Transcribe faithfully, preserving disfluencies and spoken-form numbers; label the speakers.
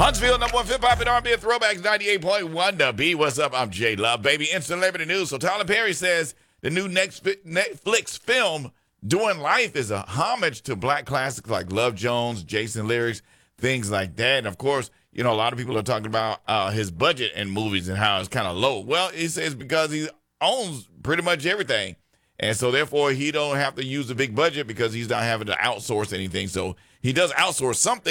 Speaker 1: Huntsville, number one hip hop and R and B throwbacks, ninety-eight point one The B. What's up? I'm Jay Love, baby. Instant celebrity news. So Tyler Perry says the new next Netflix film, Doing Life, is a homage to black classics like Love Jones, Jason Lyrics, things like that. And of course, you know, a lot of people are talking about uh, his budget in movies and how it's kind of low. Well, he says because he owns pretty much everything. And so therefore he don't have to use a big budget because he's not having to outsource anything. So he does outsource something.